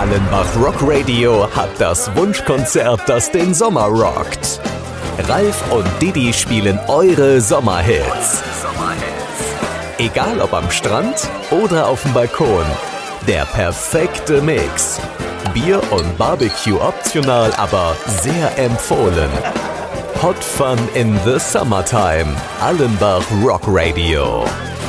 Allenbach Rock Radio hat das Wunschkonzert, das den Sommer rockt. Ralf und Didi spielen eure Sommerhits. Egal ob am Strand oder auf dem Balkon. Der perfekte Mix. Bier und Barbecue optional, aber sehr empfohlen. Hot Fun in the Summertime. Allenbach Rock Radio.